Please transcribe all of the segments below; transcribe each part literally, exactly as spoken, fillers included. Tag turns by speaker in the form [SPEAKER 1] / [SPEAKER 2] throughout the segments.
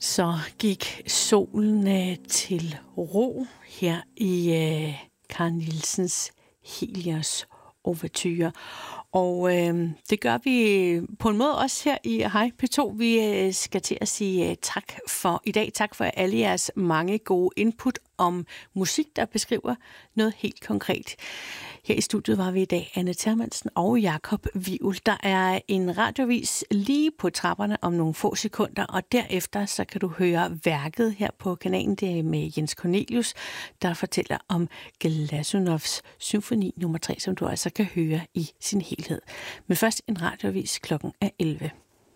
[SPEAKER 1] Så gik solen øh, til ro her i øh, Carl Nielsens Helios Ouverture. Og øh, det gør vi på en måde også her i Hej P to. Vi øh, skal til at sige øh, tak for i dag. Tak for alle jeres mange gode input om musik, der beskriver noget helt konkret. Her i studiet var vi i dag Anne Termansen og Jakob Wivel. Der er en radiovis lige på trapperne om nogle få sekunder, og derefter så kan du høre værket her på kanalen. Det er med Jens Cornelius, der fortæller om Glasunovs symfoni nummer tre, som du altså kan høre i sin helhed. Men først en radiovis klokken er elleve.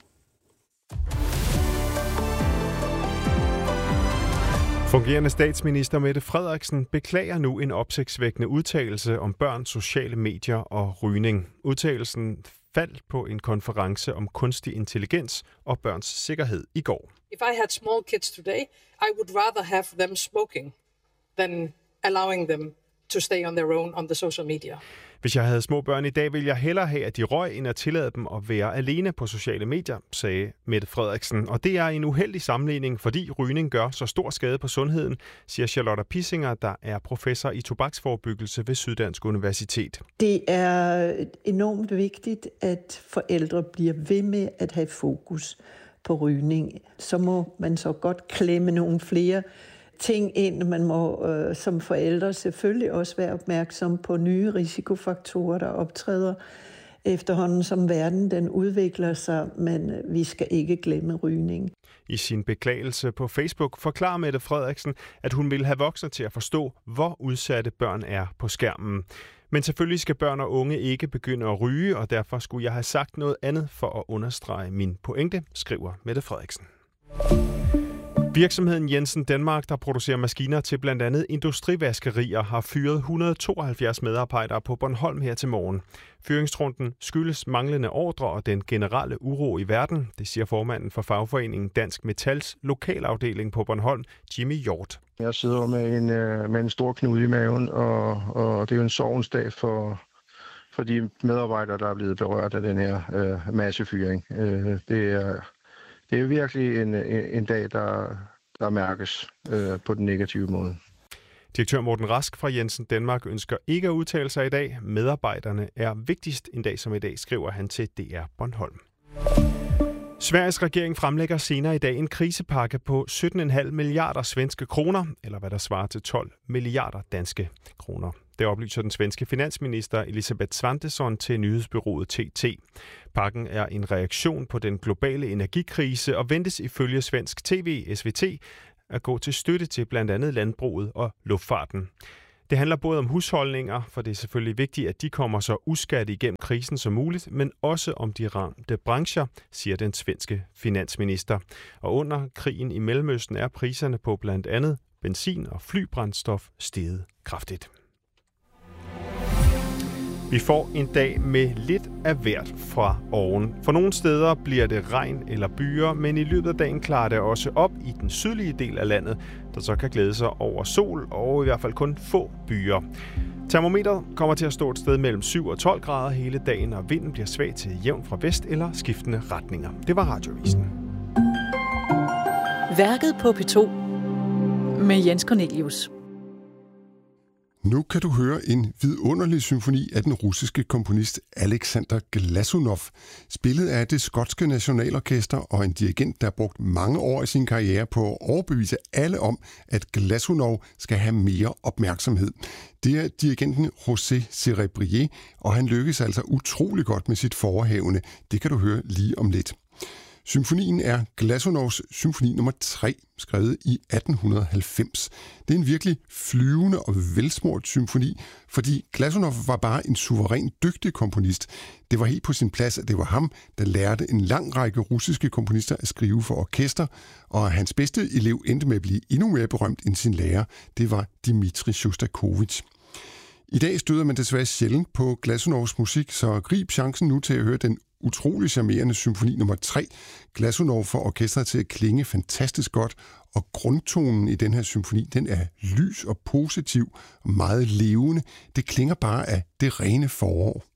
[SPEAKER 2] Fungerende statsminister Mette Frederiksen beklager nu en opsigtsvækkende udtalelse om børns sociale medier og rygning. Udtalelsen faldt på en konference om kunstig intelligens og børns sikkerhed i går.
[SPEAKER 3] If I had small kids today, I would rather have them smoking than allowing them to stay on their own on the social media.
[SPEAKER 2] Hvis jeg havde små børn i dag, ville jeg hellere have, at de røg, end at tillade dem at være alene på sociale medier, sagde Mette Frederiksen. Og det er en uheldig sammenligning, fordi rygning gør så stor skade på sundheden, siger Charlotte Pissinger, der er professor i tobaksforebyggelse ved Syddansk Universitet.
[SPEAKER 4] Det er enormt vigtigt, at forældre bliver ved med at have fokus på rygning. Så må man så godt klemme nogle flere ting ind. Man må øh, som forældre selvfølgelig også være opmærksom på nye risikofaktorer, der optræder efterhånden, som verden den udvikler sig, men vi skal ikke glemme rygning.
[SPEAKER 2] I sin beklagelse på Facebook forklarer Mette Frederiksen, at hun vil have voksne til at forstå, hvor udsatte børn er på skærmen. Men selvfølgelig skal børn og unge ikke begynde at ryge, og derfor skulle jeg have sagt noget andet for at understrege min pointe, skriver Mette Frederiksen. Virksomheden Jensen Danmark, der producerer maskiner til blandt andet industrivaskerier, har fyret et hundrede og tooghalvfjerds medarbejdere på Bornholm her til morgen. Fyringsrunden skyldes manglende ordre og den generelle uro i verden, det siger formanden for fagforeningen Dansk Metals lokalafdeling på Bornholm, Jimmy Hjort.
[SPEAKER 5] Jeg sidder med en, med en stor knude i maven, og, og det er jo en sorgens dag for, for de medarbejdere, der er blevet berørt af den her øh, massefyring. Øh, det er... Det er virkelig en, en dag, der, der mærkes øh, på den negative måde.
[SPEAKER 2] Direktør Morten Rask fra Jensen Danmark ønsker ikke at udtale sig i dag. Medarbejderne er vigtigst en dag som i dag, skriver han til D R Bornholm. Sveriges regering fremlægger senere i dag en krisepakke på sytten komma fem milliarder svenske kroner, eller hvad der svarer til tolv milliarder danske kroner. Det oplyser den svenske finansminister Elisabeth Svantesson til nyhedsbureauet T T. Pakken er en reaktion på den globale energikrise og ventes ifølge svensk tv S V T at gå til støtte til blandt andet landbruget og luftfarten. Det handler både om husholdninger, for det er selvfølgelig vigtigt, at de kommer så uskatte igennem krisen som muligt, men også om de ramte brancher, siger den svenske finansminister. Og under krigen i Mellemøsten er priserne på blandt andet benzin og flybrændstof steget kraftigt. Vi får en dag med lidt af hvert fra oven. For nogle steder bliver det regn eller byer, men i løbet af dagen klarer det også op i den sydlige del af landet, der så kan glæde sig over sol og i hvert fald kun få byer. Termometeret kommer til at stå et sted mellem syv og tolv grader hele dagen, og vinden bliver svag til jævn fra vest eller skiftende retninger. Det var Radiovisen.
[SPEAKER 6] Værket på P to med Jens Cornelius.
[SPEAKER 7] Nu kan du høre en vidunderlig symfoni af den russiske komponist Alexander Glazunov, spillet af det skotske nationalorkester og en dirigent, der har brugt mange år i sin karriere på at overbevise alle om, at Glazunov skal have mere opmærksomhed. Det er dirigenten José Cerebrier, og han lykkes altså utrolig godt med sit forehavende. Det kan du høre lige om lidt. Symfonien er Glazunovs symfoni nummer tre, skrevet i atten halvfems. Det er en virkelig flyvende og velsmurt symfoni, fordi Glazunov var bare en suveræn dygtig komponist. Det var helt på sin plads, at det var ham, der lærte en lang række russiske komponister at skrive for orkester, og hans bedste elev endte med at blive endnu mere berømt end sin lærer. Det var Dmitri Sjostakovitj. I dag støder man desværre sjældent på Glazunovs musik, så grib chancen nu til at høre den utrolig charmerende symfoni nummer tre. Glazunov får orkestret til at klinge fantastisk godt, og grundtonen i den her symfoni, den er lys og positiv og meget levende. Det klinger bare af det rene forår.